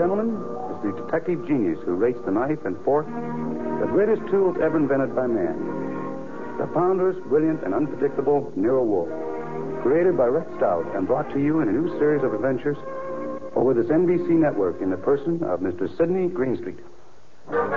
gentlemen, is the detective genius who rates the knife and fork, the greatest tools ever invented by man. The ponderous, brilliant, and unpredictable Nero Wolfe. Created by Rex Stout and brought to you in a new series of adventures over this NBC network in the person of Mr. Sidney Greenstreet.